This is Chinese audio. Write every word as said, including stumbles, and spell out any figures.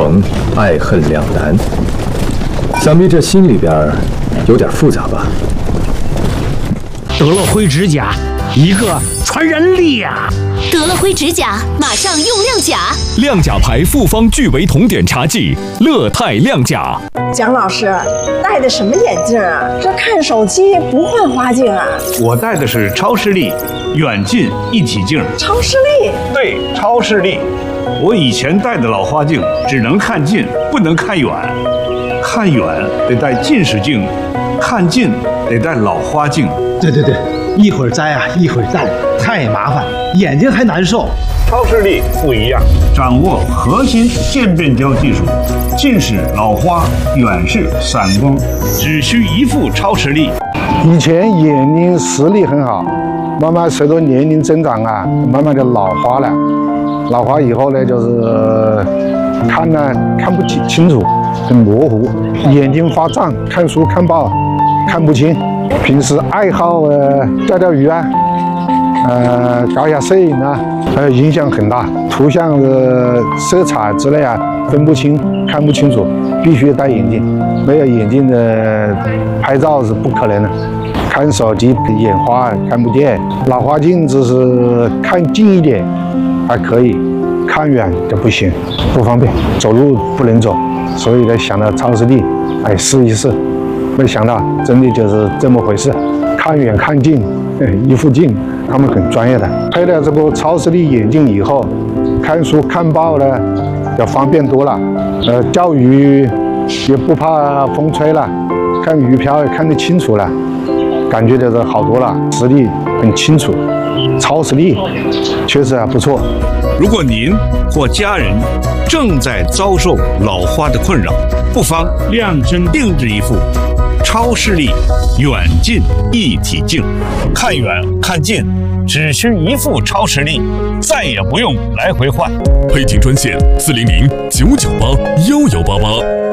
成爱恨两难。想必这心里边有点复杂吧？ 得了灰指甲，一个传人力呀！ 得了灰指甲，马上用亮甲。 亮甲牌复方聚维酮碘茶剂，乐泰亮甲。 蒋老师戴的什么眼镜啊？这看手机不换花镜啊？ 我戴的是超视力远近一体镜。 超视力？ 对，超视力。我以前戴的老花镜只能看近，不能看远。看远得戴近视镜，看近得戴老花镜。 对对对，一会儿摘啊，一会儿戴，太麻烦，眼睛还难受。 超视力不一样，掌握核心渐变焦技术，近视、老花、远视、散光，只需一副超视力。 以前眼睛视力很好，慢慢随着年龄增长啊，慢慢就老花了。老花以后呢，就是看呢看不清清楚，很模糊，眼睛发胀，看书看报看不清。平时爱好呃钓钓鱼啊，呃搞一下摄影啊，呃影响很大。图像的色彩之类啊分不清，看不清楚，必须戴眼镜。没有眼镜的拍照是不可能的。看手机眼花看不见，老花镜只是看近一点还可以，看远就不行，不方便，走路不能走。所以呢，想到超视力，哎，试一试。没想到真的就是这么回事，看远看近，一副镜，他们很专业的。配了这个超视力眼镜以后，看书看报呢要方便多了，呃，钓鱼也不怕风吹了，看鱼漂也看得清楚了，感觉就是好多了，视力很清楚，超视力确实还不错。 如果您或家人正在遭受老花的困扰，不妨量身定制一副超视力远近一体镜，看远看近只需一副超视力，再也不用来回换。 配镜专线：四零零九九八幺幺八八。